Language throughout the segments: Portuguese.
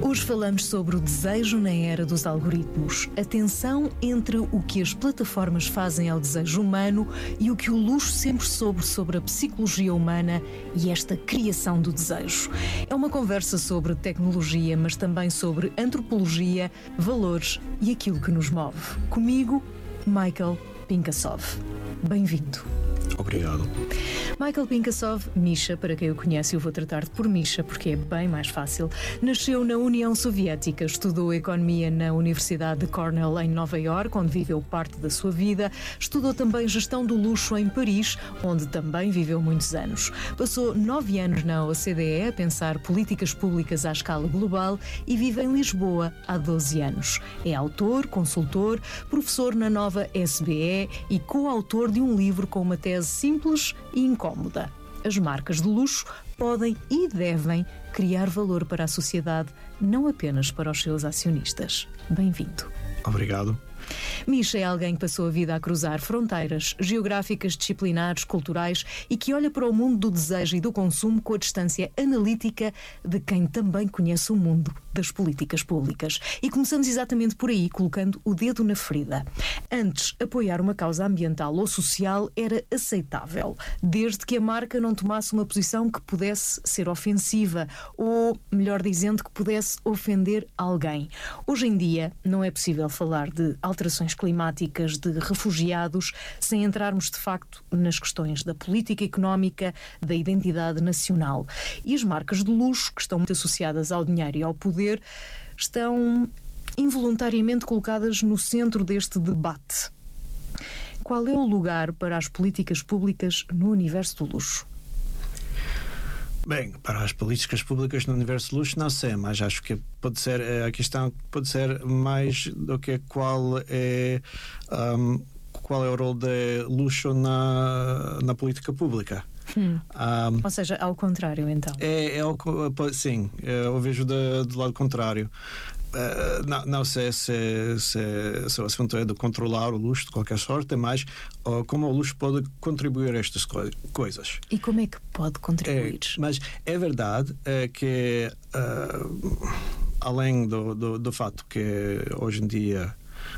Hoje falamos sobre o desejo na era dos algoritmos, a tensão entre o que as plataformas fazem ao desejo humano e o que o luxo sempre soube sobre a psicologia humana e esta criação do desejo. É uma conversa sobre tecnologia, mas também sobre antropologia, valores e aquilo que nos move. Comigo, Michael Pinkassov. Bem-vindo. Obrigado. Michael Pinkassov, Misha, para quem o conhece, eu vou tratar-te por Misha, porque é bem mais fácil. Nasceu na União Soviética, estudou Economia na Universidade de Cornell, em Nova Iorque, onde viveu parte da sua vida. Estudou também Gestão do Luxo em Paris, onde também viveu muitos anos. Passou 9 anos na OCDE a pensar políticas públicas à escala global e vive em Lisboa há 12 anos. É autor, consultor, professor na nova SBE e coautor de um livro com uma tese simples e incómoda. As marcas de luxo podem e devem criar valor para a sociedade, não apenas para os seus acionistas. Bem-vindo. Obrigado. Misha é alguém que passou a vida a cruzar fronteiras geográficas, disciplinares, culturais e que olha para o mundo do desejo e do consumo com a distância analítica de quem também conhece o mundo das políticas públicas. E começamos exatamente por aí, colocando o dedo na ferida. Antes, apoiar uma causa ambiental ou social era aceitável, desde que a marca não tomasse uma posição que pudesse ser ofensiva ou, melhor dizendo, que pudesse ofender alguém. Hoje em dia, não é possível falar de alterações climáticas, de refugiados, sem entrarmos de facto nas questões da política económica, da identidade nacional. E as marcas de luxo, que estão muito associadas ao dinheiro e ao poder, estão involuntariamente colocadas no centro deste debate. Qual é o lugar para as políticas públicas no universo do luxo? Bem, para as políticas públicas no universo do luxo não sei, mas acho que pode ser, a questão pode ser mais do que qual é o rol de luxo na política pública. Ou seja, ao contrário, então. Sim, eu vejo do lado contrário. Não sei se o assunto é de controlar o luxo de qualquer sorte, mas como o luxo pode contribuir a estas coisas. E como é que pode contribuir? Mas é verdade que, além do fato que hoje em dia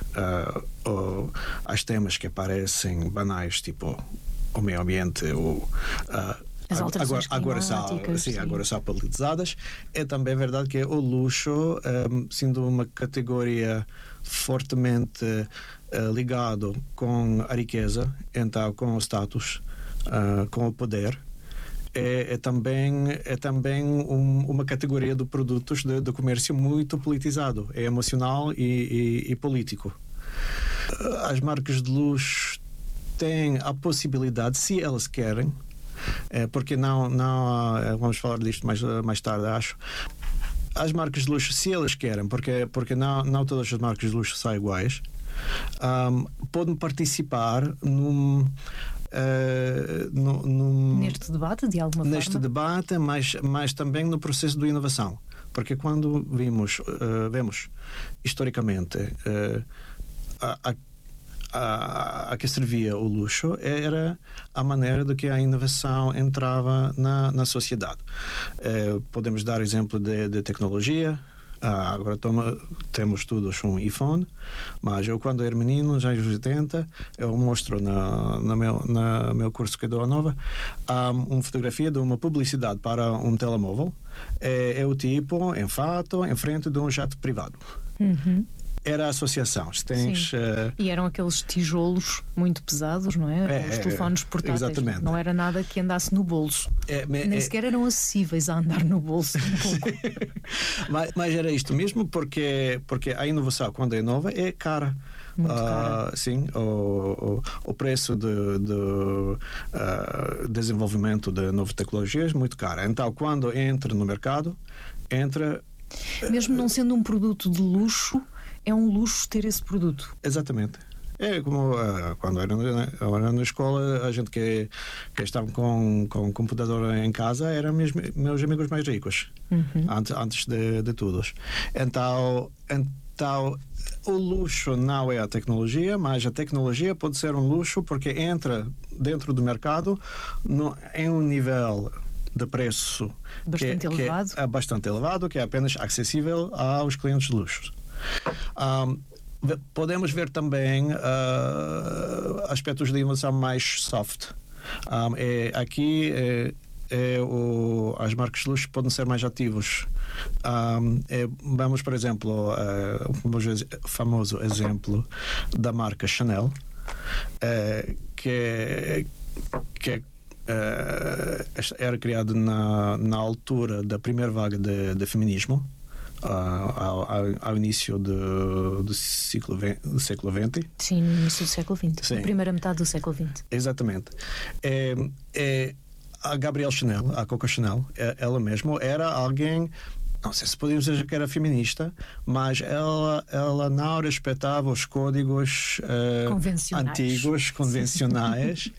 as temas que aparecem banais, tipo o meio ambiente, as alterações climáticas, agora são politizadas. É também verdade que o luxo, sendo uma categoria fortemente ligado com a riqueza, então com o status, com o poder, é também uma categoria de produtos de comércio muito politizado, é emocional e político. As marcas de luxo têm a possibilidade, se elas querem, porque não vamos falar disto mais tarde, acho. As marcas de luxo, se elas querem, porque não todas as marcas de luxo são iguais, podem participar neste debate, de alguma forma? Neste debate, mas também no processo de inovação. Porque quando vemos historicamente a que servia o luxo era a maneira de que a inovação entrava na sociedade. Podemos dar exemplo de tecnologia. Agora temos todos um iPhone, mas eu, quando era menino, já nos 80, eu mostro no meu curso que dou a Nova uma fotografia de uma publicidade para um telemóvel. É o tipo em fato, em frente de um jato privado. Era a associação. E eram aqueles tijolos muito pesados, não é? Os telefones portáteis. Exatamente. Não era nada que andasse no bolso. Nem sequer eram acessíveis a andar no bolso um pouco. mas era isto mesmo, porque a inovação, quando é nova, é cara. Muito cara. Sim, o preço de desenvolvimento de novas tecnologias é muito caro. Então, quando entra no mercado, mesmo não sendo um produto de luxo, é um luxo ter esse produto. Exatamente. É como quando eu era na escola, a gente que estava com computador em casa eram meus amigos mais ricos, antes de todos. Então, o luxo não é a tecnologia, mas a tecnologia pode ser um luxo porque entra dentro do mercado em um nível de preço bastante elevado. Que é bastante elevado, que é apenas acessível aos clientes de luxo. Podemos ver também aspectos de inovação mais soft. As marcas de luxo podem ser mais ativos. Vamos, por exemplo, o famoso exemplo da marca Chanel, que era criado na altura da primeira vaga de feminismo, ao início do século XX. Sim, no início do século XX. Sim. Na primeira metade do século XX. Exatamente. A Gabrielle Chanel, a Coco Chanel, ela mesma era alguém, não sei se podemos dizer que era feminista, mas ela não respeitava os códigos antigos, convencionais.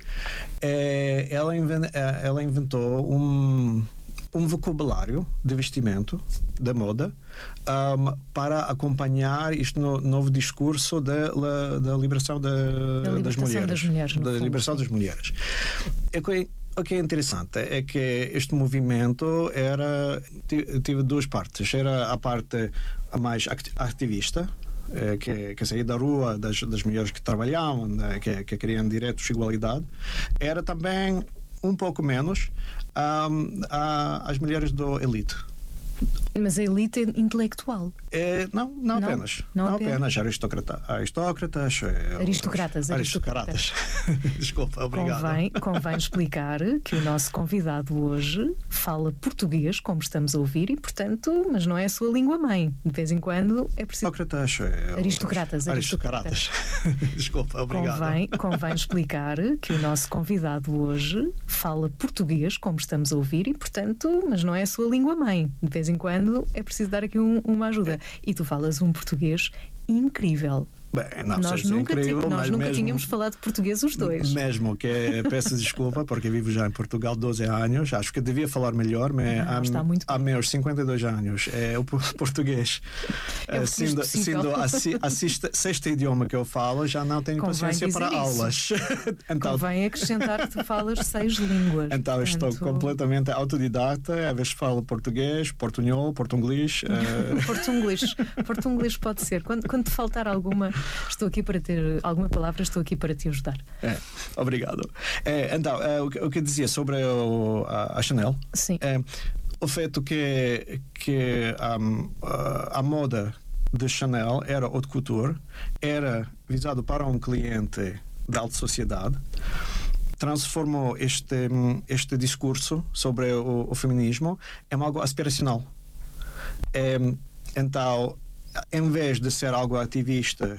Ela inventou um vocabulário de vestimento, da moda, para acompanhar este novo discurso da liberação das mulheres. Da libertação das mulheres. O que é interessante é que este movimento teve duas partes. Era a parte mais ativista, que saía da rua das mulheres que trabalhavam, que queriam direitos e igualdade. Era também um pouco menos as mulheres do elite. Mas a elite é intelectual. Não apenas. Não apenas. Aristocratas. Desculpa, obrigado. Convém explicar que o nosso convidado hoje fala português, como estamos a ouvir, e portanto, mas não é a sua língua mãe. De vez em quando é preciso. Aristocratas. Desculpa, obrigado. Convém explicar que o nosso convidado hoje fala português, como estamos a ouvir, e portanto, mas não é a sua língua mãe. De vez em quando é preciso dar aqui uma ajuda. E tu falas um português incrível. Bem, nós nunca tínhamos falado português os dois. Mesmo que peço desculpa, porque vivo já em Portugal 12 anos. Acho que devia falar melhor, mas há meus 52 anos o português. Sendo a sexta idioma que eu falo, já não tenho paciência para aulas. Então, convém acrescentar que tu falas 6 línguas. Então estou completamente autodidata. Às vezes falo português, portunhol, portunglês. Portunglês pode ser. Quando te faltar alguma palavra, estou aqui para te ajudar. Obrigado. Então, o que dizia sobre a Chanel? Sim. O feito que a moda de Chanel era haute couture, era visado para um cliente da alta sociedade, transformou este discurso sobre o feminismo em algo aspiracional. Então, em vez de ser algo ativista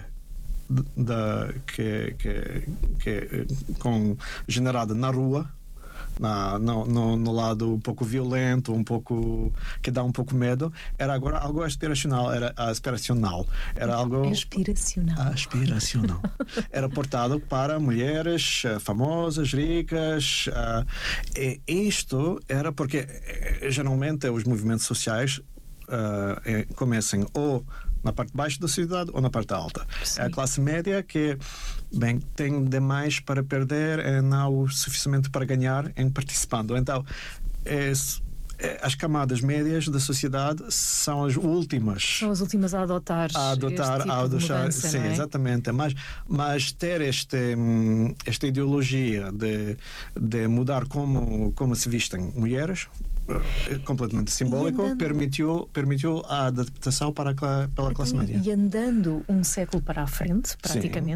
generado na rua, no lado um pouco violento, que dá um pouco medo, era agora algo aspiracional. Era algo aspiracional. Era portado para mulheres famosas, ricas. E isto era porque geralmente os movimentos sociais começam ou na parte baixa da sociedade ou na parte alta. Sim. É a classe média que tem demais para perder e não o suficiente para ganhar em participando. Então, as camadas médias da sociedade são as últimas. São as últimas a adotar de mudança, sim, exatamente. Mas ter esta ideologia de mudar como se vestem mulheres, completamente simbólico, permitiu a adaptação pela classe média. E andando um século para a frente, praticamente. Sim.